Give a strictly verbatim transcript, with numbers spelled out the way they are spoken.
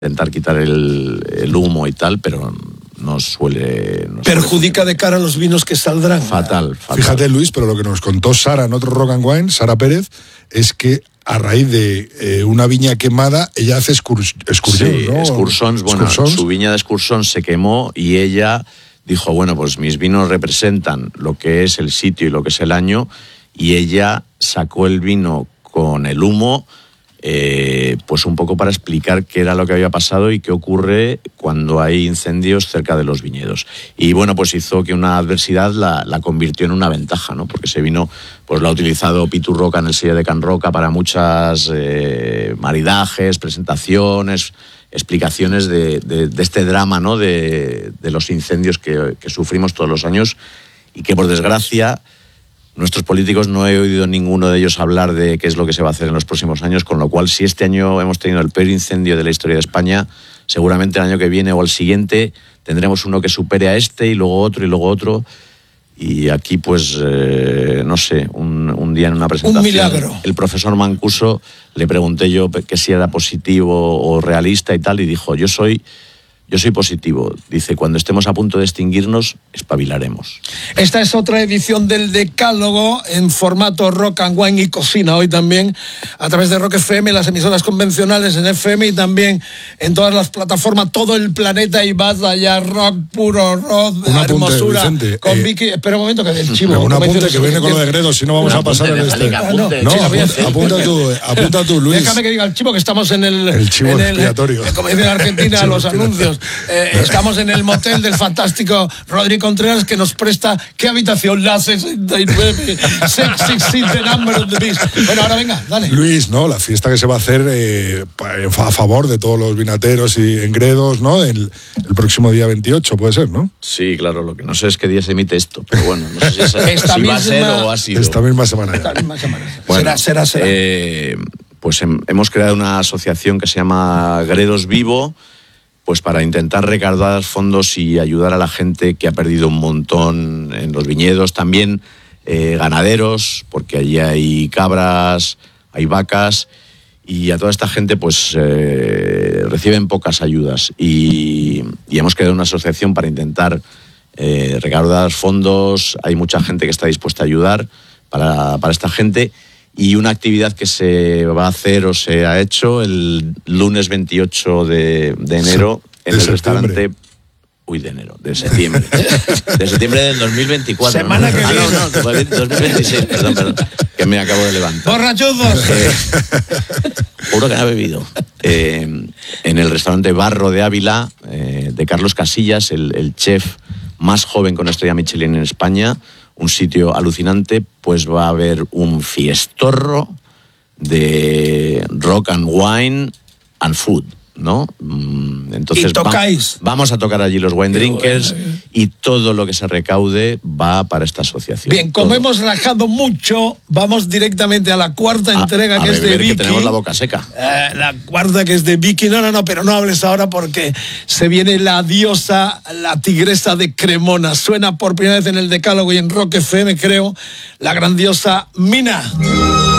intentar quitar el, el humo y tal, pero no suele... No ¿Perjudica suele... de cara a los vinos que saldrán? Fatal, fatal. Fíjate, Luis, pero lo que nos contó Sara en otro Rock and Wine, Sara Pérez, es que a raíz de eh, una viña quemada, ella hace excurs excursión, sí, ¿no? Excursions, bueno, Excursions. Su viña de excursión se quemó y ella dijo, bueno, pues mis vinos representan lo que es el sitio y lo que es el año, y ella sacó el vino con el humo, eh, pues un poco para explicar qué era lo que había pasado y qué ocurre cuando hay incendios cerca de los viñedos. Y bueno, pues hizo que una adversidad la, la convirtió en una ventaja, ¿no? Porque ese vino pues lo ha utilizado Pitu Roca en el sello de Can Roca para muchas eh, maridajes, presentaciones, explicaciones de, de, de este drama, ¿no? de, de los incendios que, que sufrimos todos los años y que, por desgracia, nuestros políticos no he oído ninguno de ellos hablar de qué es lo que se va a hacer en los próximos años, con lo cual, si este año hemos tenido el peor incendio de la historia de España, seguramente el año que viene o el siguiente tendremos uno que supere a este y luego otro y luego otro. Y aquí, pues, eh, no sé, un, un día en una presentación... Un milagro. El profesor Mancuso, le pregunté yo que si era positivo o realista y tal, y dijo, yo soy... Yo soy positivo. Dice, cuando estemos a punto de extinguirnos, espabilaremos. Esta es otra edición del Decálogo en formato Rock and Wine y Cocina. Hoy también a través de Rock F M, las emisoras convencionales en F M y también en todas las plataformas, todo el planeta y vas allá, rock, puro rock, un hermosura. Apunte, Vicente, con eh, Vicky, espera un momento que del chivo. Un apunte que viene con lo de Gredos, si no vamos a pasar en este. Venga, apunte, no, sí, apunta, apunta tú, apunta tú, Luis. Déjame que diga el chivo que estamos en el... El chivo en expiatorio. El, como dice en Argentina, los anuncios. Eh, estamos en el motel del fantástico Rodri Contreras, que nos presta, ¿qué habitación? La sesenta y nueve. seiscientos sesenta, the number of the beast. Bueno, ahora venga, dale. Luis, ¿no? La fiesta que se va a hacer eh, a favor de todos los vinateros y engredos, ¿no? El, el próximo día veintiocho, puede ser, ¿no? Sí, claro, lo que no sé es qué día se emite esto, pero bueno, no sé si, es, Esta si misma, va a ser o ha sido. Esta misma semana. Esta misma semana. Bueno, será, será, será. Eh, pues hem, hemos creado una asociación que se llama Gredos Vivo, pues para intentar recaudar fondos y ayudar a la gente que ha perdido un montón en los viñedos, también eh, ganaderos, porque allí hay cabras, hay vacas, y a toda esta gente pues eh, reciben pocas ayudas, y, y hemos creado una asociación para intentar eh, recaudar fondos. Hay mucha gente que está dispuesta a ayudar para, para esta gente. Y una actividad que se va a hacer o se ha hecho el lunes veintiocho de, de enero sí, en de el septiembre. Restaurante... Uy, de enero, de septiembre. De septiembre del dos mil veinticuatro. Semana ¿no? que ah, viene. no, no, dos mil veintiséis, perdón, perdón, que me acabo de levantar. ¡Borrachuzos! Eh, Juro que no he bebido. Eh, en el restaurante Barro de Ávila, eh, de Carlos Casillas, el, el chef más joven con estrella Michelin en España, un sitio alucinante, pues va a haber un fiestorro de rock and wine and food, ¿no? Entonces ¿Y tocáis? Va, vamos a tocar allí los wine drinkers y todo lo que se recaude va para esta asociación. Bien, como todo. hemos rajado mucho, vamos directamente a la cuarta a, entrega a que es de Vicky. Que tenemos la boca seca. Eh, la cuarta que es de Vicky. No, no, no, pero no hables ahora porque se viene la diosa, la tigresa de Cremona. Suena por primera vez en el Decálogo y en Rock F M, creo, la grandiosa Mina.